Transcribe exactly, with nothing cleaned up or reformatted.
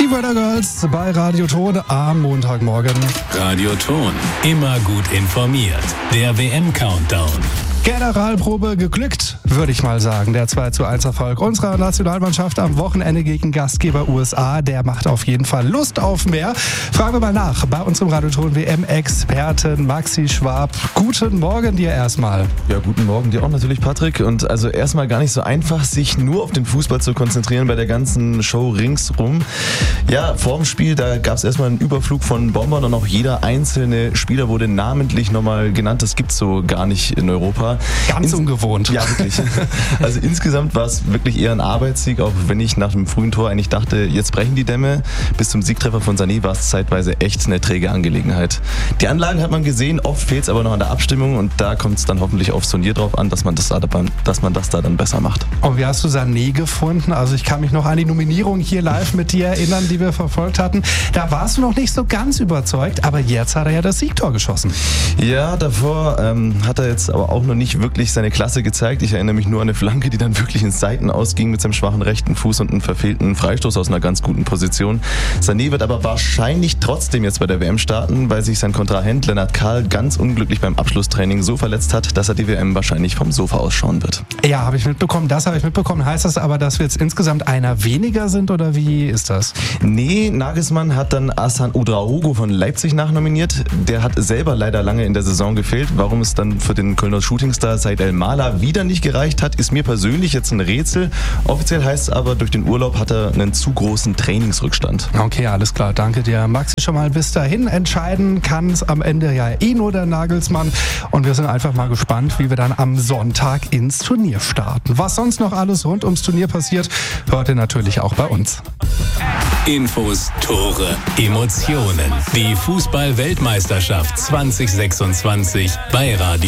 Die Weather Girls bei Radio Ton am Montagmorgen. Radio Ton, immer gut informiert. Der W M-Countdown. Generalprobe geglückt, würde ich mal sagen. Der zwei zu eins Erfolg unserer Nationalmannschaft am Wochenende gegen Gastgeber U S A, der macht auf jeden Fall Lust auf mehr. Fragen wir mal nach bei unserem Radioton W M-Experten Maxi Schwab. Guten Morgen dir erstmal. Ja, guten Morgen dir auch natürlich, Patrick. Und also erstmal gar nicht so einfach, sich nur auf den Fußball zu konzentrieren bei der ganzen Show ringsrum. Ja, vorm Spiel, da gab es erstmal einen Überflug von Bombern und auch jeder einzelne Spieler wurde namentlich nochmal genannt. Das gibt's so gar nicht in Europa. Ganz Ins- ungewohnt. Ja, wirklich. Also insgesamt war es wirklich eher ein Arbeitssieg, auch wenn ich nach dem frühen Tor eigentlich dachte, jetzt brechen die Dämme. Bis zum Siegtreffer von Sané war es zeitweise echt eine träge Angelegenheit. Die Anlagen hat man gesehen, oft fehlt es aber noch an der Abstimmung und da kommt es dann hoffentlich aufs Turnier drauf an, dass man das da, dass man das da dann besser macht. Und wie hast du Sané gefunden? Also ich kann mich noch an die Nominierung hier live mit dir erinnern, die wir verfolgt hatten. Da warst du noch nicht so ganz überzeugt, aber jetzt hat er ja das Siegtor geschossen. Ja, davor ähm, hat er jetzt aber auch noch nicht wirklich seine Klasse gezeigt. Ich erinnere mich nur an eine Flanke, die dann wirklich ins Seiten ausging mit seinem schwachen rechten Fuß und einen verfehlten Freistoß aus einer ganz guten Position. Sané wird aber wahrscheinlich trotzdem jetzt bei der W M starten, weil sich sein Kontrahent Lennart Kahl ganz unglücklich beim Abschlusstraining so verletzt hat, dass er die W M wahrscheinlich vom Sofa aus schauen wird. Ja, habe ich mitbekommen. Das habe ich mitbekommen. Heißt das aber, dass wir jetzt insgesamt einer weniger sind oder wie ist das? Nee, Nagelsmann hat dann Hassan Ouedraogo von Leipzig nachnominiert. Der hat selber leider lange in der Saison gefehlt. Warum es dann für den Kölner Shootingstar Said El-Mala wieder nicht gereicht hat, ist mir persönlich jetzt ein Rätsel. Offiziell heißt es aber, durch den Urlaub hat er einen zu großen Trainingsrückstand. Okay, alles klar. Danke dir, Maxi. Schon mal bis dahin entscheiden kann es am Ende ja eh nur der Nagelsmann. Und wir sind einfach mal gespannt, wie wir dann am Sonntag ins Turnier starten. Was sonst noch alles rund ums Turnier passiert, hört ihr natürlich auch bei uns. Infos, Tore, Emotionen. Die Fußball-Weltmeisterschaft zwanzig sechsundzwanzig bei Radio